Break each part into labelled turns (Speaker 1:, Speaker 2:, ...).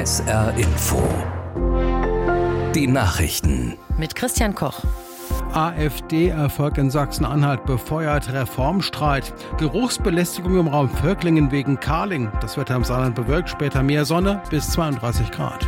Speaker 1: SR Info. Die Nachrichten.
Speaker 2: Mit Christian Koch.
Speaker 3: AfD-Erfolg in Sachsen-Anhalt befeuert Reformstreit. Geruchsbelästigung im Raum Völklingen wegen Carling. Das Wetter im Saarland bewölkt, später mehr Sonne bis 32 Grad.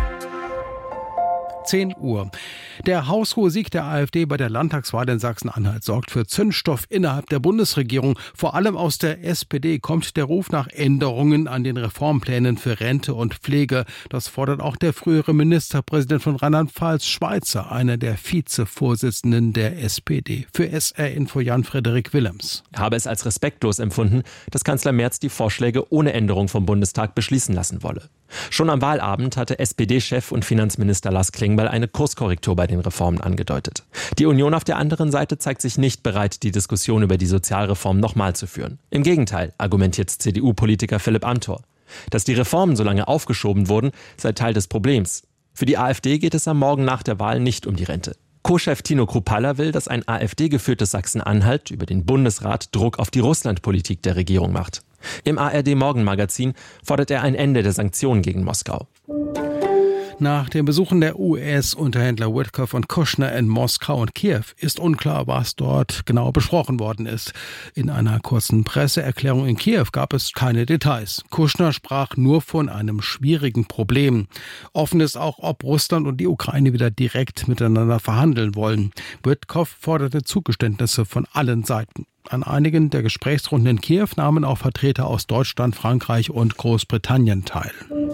Speaker 3: 10 Uhr. Der haushohe Sieg der AfD bei der Landtagswahl in Sachsen-Anhalt sorgt für Zündstoff innerhalb der Bundesregierung. Vor allem aus der SPD kommt der Ruf nach Änderungen an den Reformplänen für Rente und Pflege. Das fordert auch der frühere Ministerpräsident von Rheinland-Pfalz, Schweizer, einer der Vizevorsitzenden der SPD. Für SR Info Jan-Frederik Willems.
Speaker 4: Er habe es als respektlos empfunden, dass Kanzler Merz die Vorschläge ohne Änderung vom Bundestag beschließen lassen wolle. Schon am Wahlabend hatte SPD-Chef und Finanzminister Lars Klingbeil eine Kurskorrektur bei den Reformen angedeutet. Die Union auf der anderen Seite zeigt sich nicht bereit, die Diskussion über die Sozialreform nochmal zu führen. Im Gegenteil, argumentiert CDU-Politiker Philipp Amthor. Dass die Reformen so lange aufgeschoben wurden, sei Teil des Problems. Für die AfD geht es am Morgen nach der Wahl nicht um die Rente. Co-Chef Tino Kruppalla will, dass ein AfD-geführtes Sachsen-Anhalt über den Bundesrat Druck auf die Russlandpolitik der Regierung macht. Im ARD-Morgenmagazin fordert er ein Ende der Sanktionen gegen Moskau.
Speaker 3: Nach den Besuchen der US-Unterhändler Witkoff und Kushner in Moskau und Kiew ist unklar, was dort genau besprochen worden ist. In einer kurzen Presseerklärung in Kiew gab es keine Details. Kushner sprach nur von einem schwierigen Problem. Offen ist auch, ob Russland und die Ukraine wieder direkt miteinander verhandeln wollen. Witkoff forderte Zugeständnisse von allen Seiten. An einigen der Gesprächsrunden in Kiew nahmen auch Vertreter aus Deutschland, Frankreich und Großbritannien teil.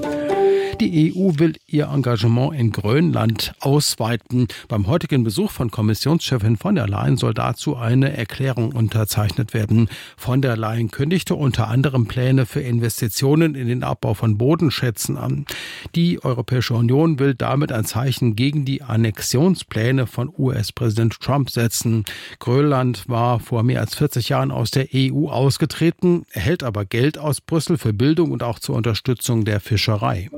Speaker 3: Die EU will ihr Engagement in Grönland ausweiten. Beim heutigen Besuch von Kommissionschefin von der Leyen soll dazu eine Erklärung unterzeichnet werden. Von der Leyen kündigte unter anderem Pläne für Investitionen in den Abbau von Bodenschätzen an. Die Europäische Union will damit ein Zeichen gegen die Annexionspläne von US-Präsident Trump setzen. Grönland war vor mehr als 40 Jahren aus der EU ausgetreten, erhält aber Geld aus Brüssel für Bildung und auch zur Unterstützung der Fischerei.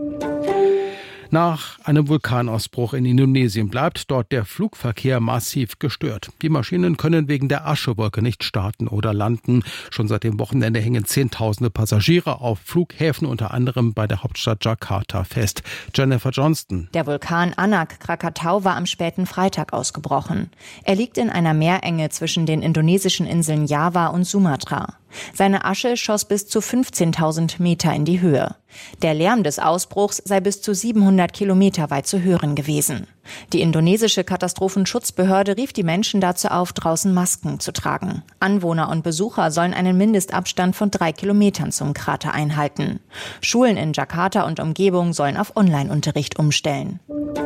Speaker 3: Nach einem Vulkanausbruch in Indonesien bleibt dort der Flugverkehr massiv gestört. Die Maschinen können wegen der Aschewolke nicht starten oder landen. Schon seit dem Wochenende hängen Zehntausende Passagiere auf Flughäfen, unter anderem bei der Hauptstadt Jakarta, fest. Jennifer Johnston.
Speaker 5: Der Vulkan Anak Krakatau war am späten Freitag ausgebrochen. Er liegt in einer Meerenge zwischen den indonesischen Inseln Java und Sumatra. Seine Asche schoss bis zu 15.000 Meter in die Höhe. Der Lärm des Ausbruchs sei bis zu 700 Kilometer weit zu hören gewesen. Die indonesische Katastrophenschutzbehörde rief die Menschen dazu auf, draußen Masken zu tragen. Anwohner und Besucher sollen einen Mindestabstand von 3 Kilometern zum Krater einhalten. Schulen in Jakarta und Umgebung sollen auf Online-Unterricht umstellen.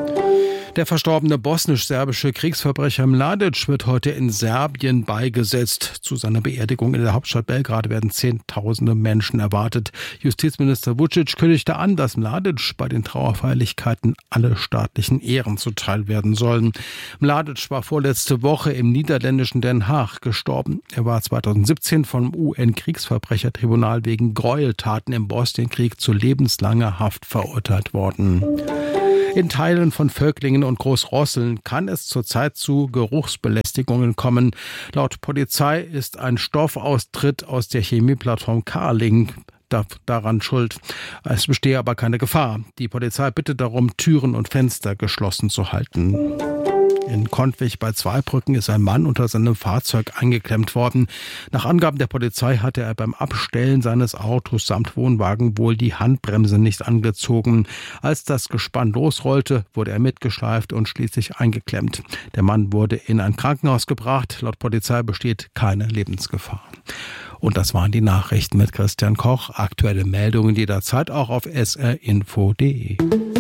Speaker 3: Der verstorbene bosnisch-serbische Kriegsverbrecher Mladic wird heute in Serbien beigesetzt. Zu seiner Beerdigung in der Hauptstadt Belgrad werden Zehntausende Menschen erwartet. Justizminister Vučić kündigte an, dass Mladic bei den Trauerfeierlichkeiten alle staatlichen Ehren zuteil werden sollen. Mladic war vorletzte Woche im niederländischen Den Haag gestorben. Er war 2017 vom UN-Kriegsverbrechertribunal wegen Gräueltaten im Bosnienkrieg zu lebenslanger Haft verurteilt worden. In Teilen von Völklingen und Großrosseln kann es zurzeit zu Geruchsbelästigungen kommen. Laut Polizei ist ein Stoffaustritt aus der Chemieplattform Carling daran schuld. Es bestehe aber keine Gefahr. Die Polizei bittet darum, Türen und Fenster geschlossen zu halten. In Kontwig bei Zweibrücken ist ein Mann unter seinem Fahrzeug eingeklemmt worden. Nach Angaben der Polizei hatte er beim Abstellen seines Autos samt Wohnwagen wohl die Handbremse nicht angezogen. Als das Gespann losrollte, wurde er mitgeschleift und schließlich eingeklemmt. Der Mann wurde in ein Krankenhaus gebracht. Laut Polizei besteht keine Lebensgefahr. Und das waren die Nachrichten mit Christian Koch. Aktuelle Meldungen jederzeit auch auf srinfo.de.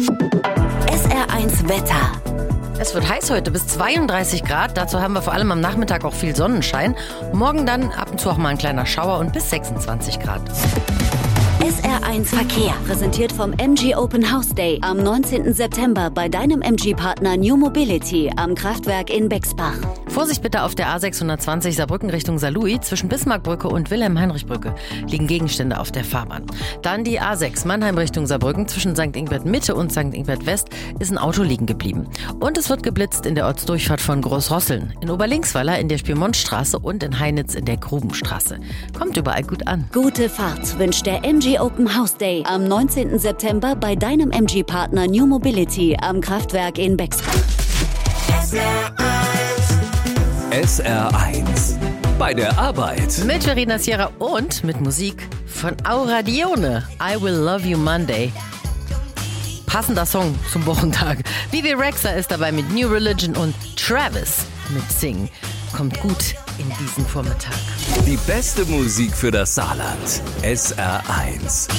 Speaker 6: SR1 Wetter.
Speaker 2: Es wird heiß heute, bis 32 Grad. Dazu haben wir vor allem am Nachmittag auch viel Sonnenschein. Morgen dann ab und zu auch mal ein kleiner Schauer und bis 26 Grad.
Speaker 6: SR1 Verkehr, präsentiert vom MG Open House Day am 19. September bei deinem MG-Partner New Mobility am Kraftwerk in Bexbach.
Speaker 2: Vorsicht bitte auf der A620 Saarbrücken Richtung Saarlouis. Zwischen Bismarckbrücke und Wilhelm-Heinrich-Brücke liegen Gegenstände auf der Fahrbahn. Dann die A6 Mannheim Richtung Saarbrücken. Zwischen St. Ingbert Mitte und St. Ingbert West ist ein Auto liegen geblieben. Und es wird geblitzt in der Ortsdurchfahrt von Großrosseln, in Oberlinksweiler in der Spielmontstraße und in Heinitz in der Grubenstraße. Kommt überall gut an.
Speaker 6: Gute Fahrt wünscht der MG MG Open House Day am 19. September bei deinem MG-Partner New Mobility am Kraftwerk in Bexbach.
Speaker 1: SR1 bei der Arbeit.
Speaker 2: Mit Verena Sierra und mit Musik von Aura Dione. I Will Love You Monday. Passender Song zum Wochentag. Vivi Rexha ist dabei mit New Religion und Travis mit Sing. Kommt gut in diesen Vormittag.
Speaker 1: Die beste Musik für das Saarland. SR1.